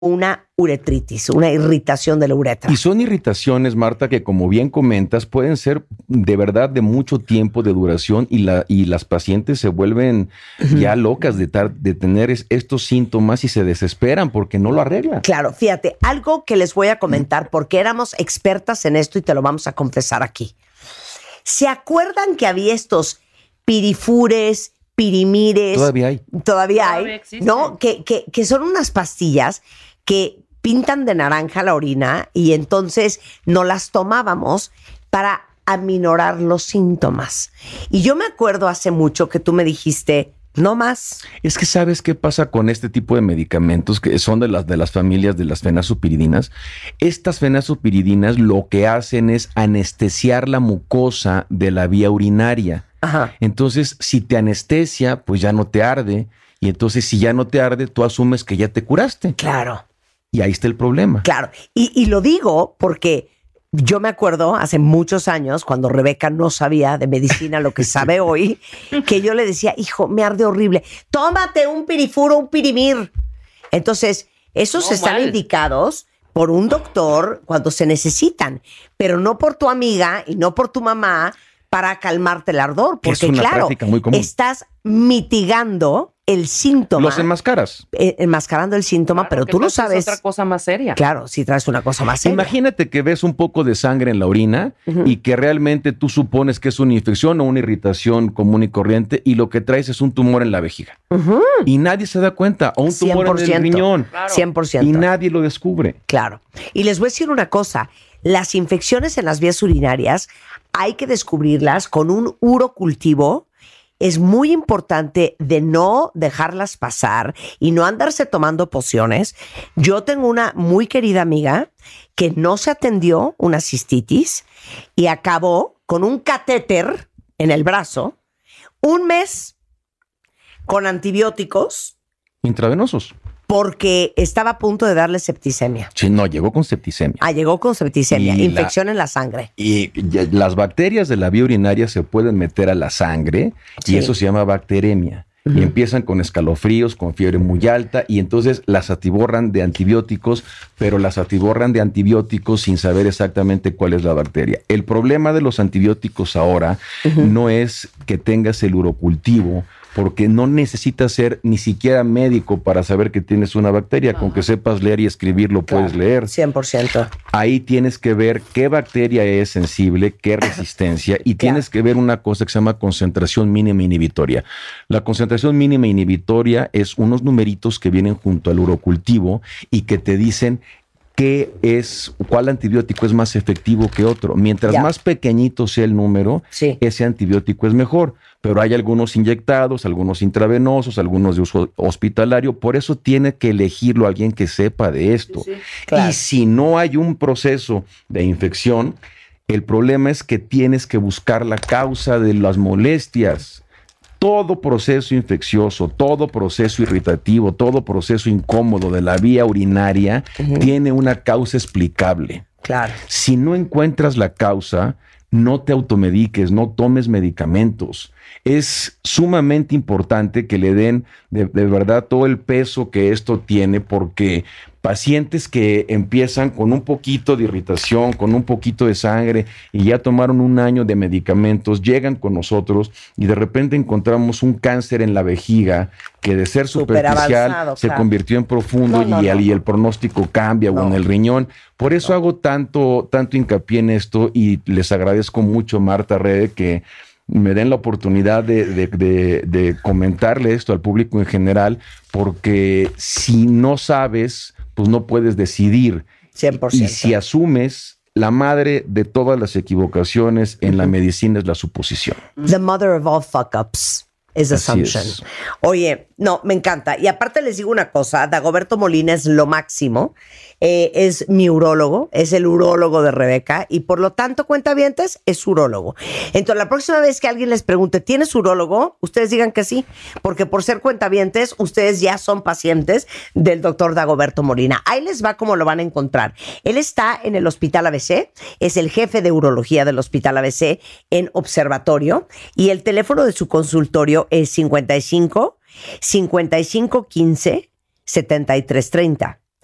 una uretritis, una irritación de la uretra. Y son irritaciones, Marta, que como bien comentas, pueden ser de verdad de mucho tiempo de duración y las pacientes se vuelven ya locas de tener estos síntomas y se desesperan porque no lo arreglan. Claro, fíjate, algo que les voy a comentar porque éramos expertas en esto y te lo vamos a confesar aquí. ¿Se acuerdan que había estos pirifures, pirimires? Todavía hay. Todavía hay, ¿no? Que son unas pastillas que pintan de naranja la orina y entonces no las tomábamos para aminorar los síntomas. Y yo me acuerdo hace mucho que tú me dijiste, no más. Es que ¿sabes qué pasa con este tipo de medicamentos que son de las familias de las fenazopiridinas? Estas fenazopiridinas lo que hacen es anestesiar la mucosa de la vía urinaria. Ajá. Entonces, si te anestesia, pues ya no te arde. Y entonces, si ya no te arde, tú asumes que ya te curaste. Claro. Y ahí está el problema. Claro. Y lo digo porque yo me acuerdo hace muchos años, cuando Rebeca no sabía de medicina lo que sabe hoy, que yo le decía, hijo, me arde horrible. Tómate un pirifuro, un pirimir. Entonces, esos están indicados por un doctor cuando se necesitan, pero no por tu amiga y no por tu mamá para calmarte el ardor. Porque, es una claro, práctica muy común. estás mitigando el síntoma. Los enmascaras. Enmascarando el síntoma, pero tú no sabes. Es otra cosa más seria. Claro, si traes una cosa más seria. Imagínate que ves un poco de sangre en la orina y que realmente tú supones que es una infección o una irritación común y corriente y lo que traes es un tumor en la vejiga. Y nadie se da cuenta. O un tumor en el riñón. Claro. 100%. Y nadie lo descubre. Claro. Y les voy a decir una cosa. Las infecciones en las vías urinarias hay que descubrirlas con un urocultivo. Es muy importante de no dejarlas pasar y no andarse tomando pociones. Yo tengo una muy querida amiga que no se atendió una cistitis y acabó con un catéter en el brazo, un mes con antibióticos Intravenosos. porque estaba a punto de darle septicemia. Sí, no, llegó con septicemia. Llegó con septicemia, Y infección en la sangre. Y las bacterias de la vía urinaria se pueden meter a la sangre Sí. y eso se llama bacteremia. Y empiezan con escalofríos, con fiebre muy alta y entonces las atiborran de antibióticos, pero las atiborran de antibióticos sin saber exactamente cuál es la bacteria. El problema de los antibióticos ahora no es que tengas el urocultivo, porque no necesitas ser ni siquiera médico para saber que tienes una bacteria. Con que sepas leer y escribir lo puedes leer. 100%. Ahí tienes que ver qué bacteria es sensible, qué resistencia, y tienes que ver una cosa que se llama concentración mínima inhibitoria. La concentración mínima inhibitoria es unos numeritos que vienen junto al urocultivo y que te dicen cuál antibiótico es más efectivo que otro. Mientras más pequeñito sea el número, ese antibiótico es mejor. Pero hay algunos inyectados, algunos intravenosos, algunos de uso hospitalario. Por eso tiene que elegirlo alguien que sepa de esto. Claro. Y si no hay un proceso de infección, el problema es que tienes que buscar la causa de las molestias. Todo proceso infeccioso, todo proceso irritativo, todo proceso incómodo de la vía urinaria tiene una causa explicable. Claro. Si no encuentras la causa, no te automediques, no tomes medicamentos. Es sumamente importante que le den de verdad todo el peso que esto tiene, porque pacientes que empiezan con un poquito de irritación, con un poquito de sangre y ya tomaron un año de medicamentos, llegan con nosotros y de repente encontramos un cáncer en la vejiga que de ser superficial se convirtió en profundo y el pronóstico cambia o en el riñón. Por eso hago tanto hincapié en esto y les agradezco mucho, Marta Rede, que me den la oportunidad de comentarle esto al público en general, porque si no sabes, pues no puedes decidir. 100%. Y si asumes, la madre de todas las equivocaciones en la medicina es la suposición. The mother of all fuck-ups is assumption. Es. Oye, no, me encanta. Y aparte les digo una cosa, Dagoberto Molina es lo máximo. Es mi urólogo, es el urólogo de Rebeca y por lo tanto, cuentavientes, es urólogo. Entonces, la próxima vez que alguien les pregunte, ¿tienes urólogo? Ustedes digan que sí, porque por ser cuentavientes, ustedes ya son pacientes del doctor Dagoberto Molina. Ahí les va cómo lo van a encontrar. Él está en el Hospital ABC, es el jefe de urología del Hospital ABC en Observatorio y el teléfono de su consultorio es 55 55 15 73 30.